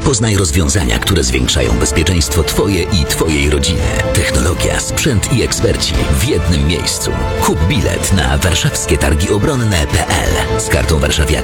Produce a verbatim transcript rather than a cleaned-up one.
Poznaj rozwiązania, które zwiększają bezpieczeństwo Twoje i Twojej rodziny. Technologia, sprzęt i eksperci w jednym miejscu. Kup bilet na warszawskie targi obronne kropka p l z kartą warszawiaka.